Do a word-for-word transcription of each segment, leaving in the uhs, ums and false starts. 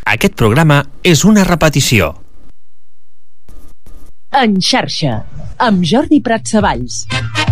Aquest programa és una repetició. En xarxa, amb Jordi Pratsavalls.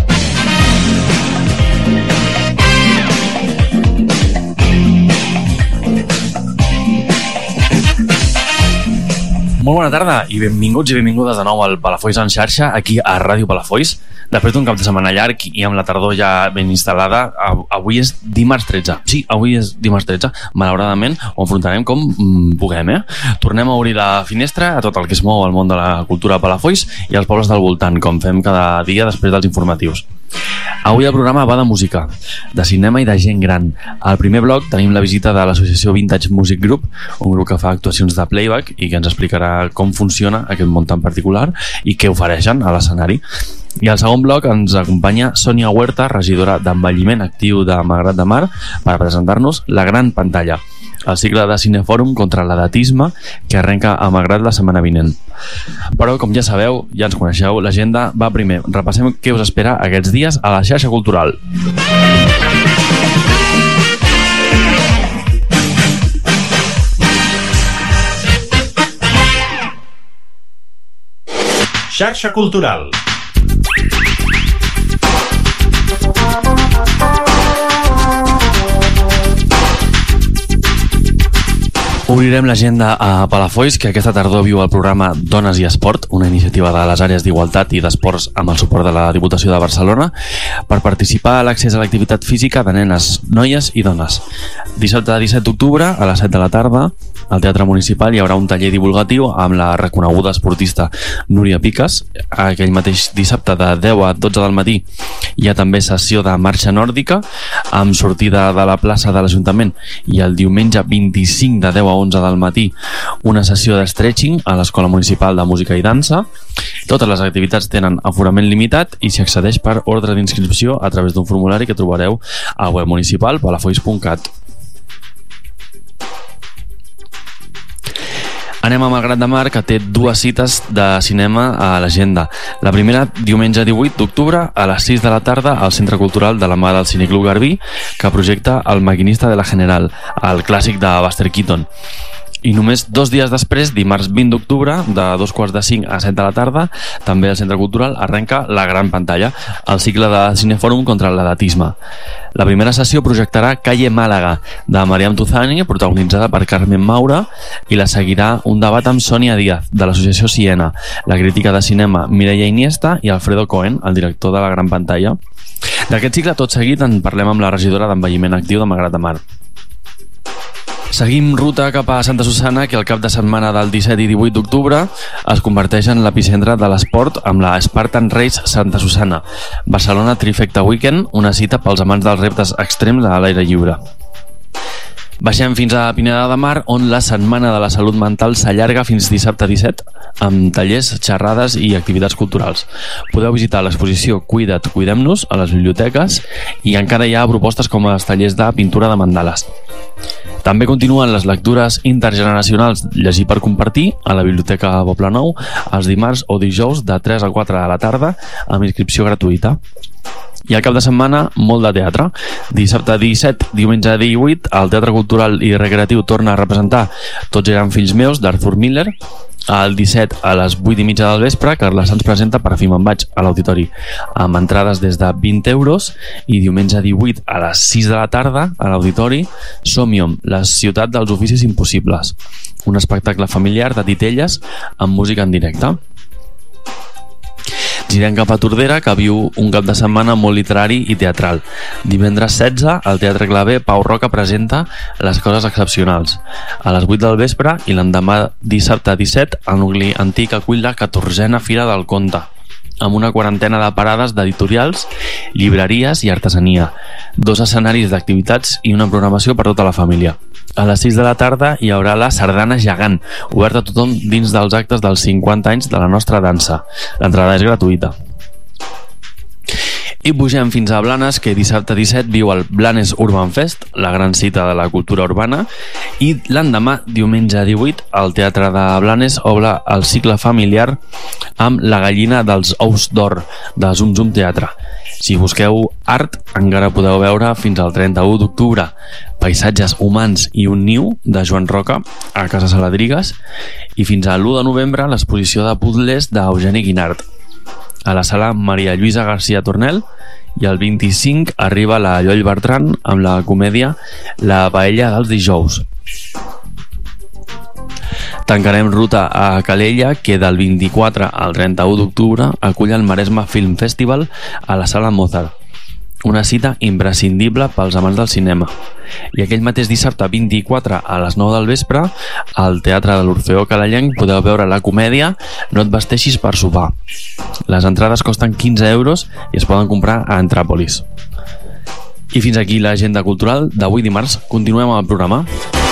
Molt bona tarda i benvinguts i benvingudes de nou al Palafolls en xarxa, aquí a Ràdio Palafolls. Després d'un cap de setmana llarg i amb la tardor ja ben instal·lada, avui és dimarts tretze. Sí, avui és dimarts tretze. Malauradament, ho enfrontarem com puguem, eh? Tornem a obrir la finestra a tot el que es mou al món de la cultura a Palafolls i als pobles del voltant, com fem cada dia després dels informatius. Avui el programa va de música, de cinema i de gent gran. Al primer bloc tenim la visita de l'associació Vintage Music Group, un grup que fa actuacions de playback i que ens explicarà com funciona aquest món tan particular i què ofereixen a l'escenari. I al segon bloc ens acompanya Sònia Huerta, regidora d'envelliment actiu de Malgrat de Mar, per presentar-nos La Gran Pantalla, el cicle de Cinefòrum contra l'edatisme que arrenca a Malgrat la setmana vinent. Però, com ja sabeu, ja ens coneixeu, l'agenda va primer. Repassem què us espera aquests dies a la xarxa cultural. Xarxa cultural. Obrirem l'agenda a Palafolls, que aquesta tardor viu el programa Dones i Esport, una iniciativa de les àrees d'igualtat i d'esports amb el suport de la Diputació de Barcelona, per participar a l'accés a l'activitat física de nenes, noies i dones. Dissabte disset d'octubre, a les set de la tarda, al Teatre Municipal hi haurà un taller divulgatiu amb la reconeguda esportista Núria Piques. Aquell mateix dissabte de deu a dotze del matí hi ha també sessió de marxa nòrdica amb sortida de la plaça de l'Ajuntament, i el diumenge vint-i-cinc de deu a onze del matí una sessió de stretching a l'Escola Municipal de Música i Dansa. Totes les activitats tenen aforament limitat i s'hi accedeix per ordre d'inscripció a través d'un formulari que trobareu al web municipal palafolls punt cat. Anem a Malgrat de Mar, que té dues cites de cinema a l'agenda. La primera, diumenge divuit d'octubre, a les sis de la tarda, al Centre Cultural de la mà del Cineclub Garbí, que projecta El maquinista de la General, el clàssic de Buster Keaton. I només dos dies després, dimarts vint d'octubre, de dos quarts de cinc a set de la tarda, també al Centre Cultural arrenca La Gran Pantalla, el cicle de Cinefòrum contra l'edatisme. La primera sessió projectarà Calle Màlaga, de Mariam Tuzani, protagonitzada per Carmen Maura, i la seguirà un debat amb Sònia Díaz, de l'associació Siena, la crítica de cinema Mireia Iniesta i Alfredo Cohen, el director de La Gran Pantalla. D'aquest cicle, tot seguit, en parlem amb la regidora d'envelliment actiu de Malgrat de Mar. Seguim ruta cap a Santa Susanna, que el cap de setmana del disset i divuit d'octubre es converteix en l'epicentre de l'esport amb la Spartan Race Santa Susanna, Barcelona Trifecta Weekend, una cita pels amants dels reptes extrems a l'aire lliure. Baixem fins a Pineda de Mar, on la Setmana de la Salut Mental s'allarga fins dissabte disset, amb tallers, xerrades i activitats culturals. Podeu visitar l'exposició Cuida't, Cuidem-nos a les biblioteques, i encara hi ha propostes com els tallers de pintura de mandales. També continuen les lectures intergeneracionals Llegir per compartir a la Biblioteca Poblenou els dimarts o dijous de tres a quatre de la tarda amb inscripció gratuïta. I al cap de setmana, molt de teatre. Dissabte disset, diumenge divuit, el Teatre Cultural i Recreatiu torna a representar Tots eren fills meus, d'Arthur Miller. El disset, a les vuit i mitja del vespre, Carles Sans presenta Per fi me'n vaig, a l'Auditori, amb entrades des de vint euros. I diumenge divuit, a les sis de la tarda, a l'Auditori, Somnium, la ciutat dels oficis impossibles, un espectacle familiar de titelles amb música en directe. Girem cap a Tordera, que viu un cap de setmana molt literari i teatral. Divendres setze, al Teatre Clavé, Pau Roca presenta Les coses excepcionals, a les vuit del vespre, i l'endemà dissabte disset, el nucli antic acull la catorzena Fira del Conte, amb una quarantena de parades d'editorials, llibreries i artesania, dos escenaris d'activitats i una programació per tota la família. A les sis de la tarda hi haurà la Sardana Gegant, oberta a tothom dins dels actes dels cinquanta anys de la nostra dansa. L'entrada és gratuïta. I pugem fins a Blanes, que dissabte disset viu el Blanes Urban Fest, la gran cita de la cultura urbana, i l'endemà, diumenge divuit, el Teatre de Blanes obre el cicle familiar amb La gallina dels ous d'or, de Zum Zum Teatre. Si busqueu art, encara podeu veure fins al trenta-u d'octubre Paisatges humans i un niu de Joan Roca a Casa Saladrigues i fins a l'u de novembre l'exposició de puzzles d'Eugeni Guinart a la sala Maria Lluïsa García Tornel, i el vint-i-cinc arriba la Lloll Bertran amb la comèdia La paella dels dijous. Tancarem ruta a Calella, que del vint-i-quatre al trenta-u d'octubre acull el Maresme Film Festival a la Sala Mozart, una cita imprescindible pels amants del cinema. I aquell mateix dissabte vint-i-quatre a les nou del vespre, al Teatre de l'Orfeó Calellenc podeu veure la comèdia No et vesteixis per sopar. Les entrades costen quinze euros i es poden comprar a Antràpolis. I fins aquí l'agenda cultural d'avui dimarts. Continuem amb el programa.